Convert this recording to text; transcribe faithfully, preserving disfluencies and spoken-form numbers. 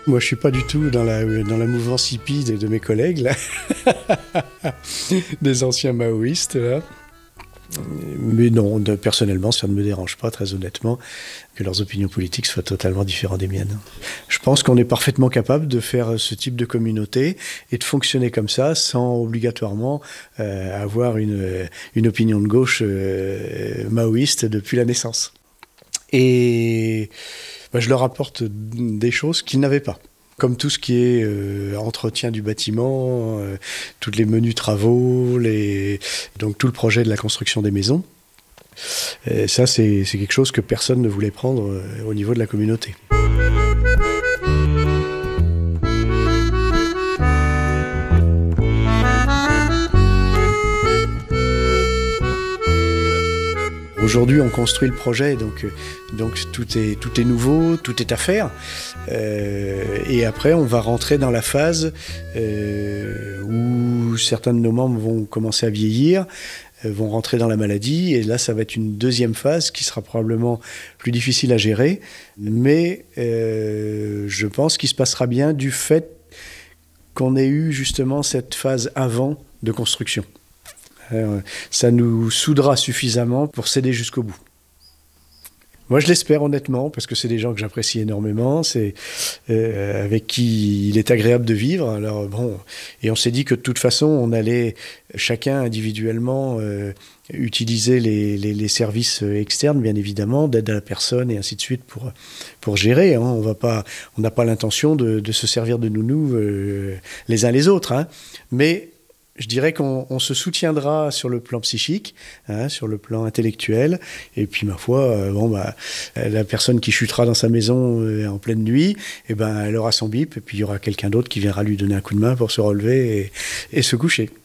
Moi, je suis pas du tout dans la, dans la mouvance hippie de, de mes collègues, là. Des anciens maoïstes, là. Mais non, de, personnellement, ça ne me dérange pas, très honnêtement, que leurs opinions politiques soient totalement différentes des miennes. Je pense qu'on est parfaitement capable de faire ce type de communauté et de fonctionner comme ça sans obligatoirement euh, avoir une, une opinion de gauche euh, maoïste depuis la naissance. Et ben, je leur apporte des choses qu'ils n'avaient pas. Comme tout ce qui est euh, entretien du bâtiment, euh, tous les menus travaux, les... donc tout le projet de la construction des maisons. Et ça, c'est, c'est quelque chose que personne ne voulait prendre euh, au niveau de la communauté. Aujourd'hui, on construit le projet, donc, donc tout est, tout est nouveau, tout est à faire. Euh, et après, on va rentrer dans la phase euh, où certains de nos membres vont commencer à vieillir, euh, vont rentrer dans la maladie. Et là, ça va être une deuxième phase qui sera probablement plus difficile à gérer. Mais euh, je pense qu'il se passera bien du fait qu'on ait eu justement cette phase avant de construction. Euh, ça nous soudera suffisamment pour céder jusqu'au bout. Moi, je l'espère honnêtement, parce que c'est des gens que j'apprécie énormément, c'est euh, avec qui il est agréable de vivre. Alors bon, et on s'est dit que de toute façon, on allait chacun individuellement euh, utiliser les, les, les services externes, bien évidemment, d'aide à la personne et ainsi de suite pour pour gérer. Hein. On va pas, on n'a pas l'intention de, de se servir de nounous euh, les uns les autres, hein. Mais je dirais qu'on on se soutiendra sur le plan psychique, hein, sur le plan intellectuel, et puis ma foi, euh, bon bah, la personne qui chutera dans sa maison euh, en pleine nuit, eh ben, elle aura son bip, et puis il y aura quelqu'un d'autre qui viendra lui donner un coup de main pour se relever et, et se coucher.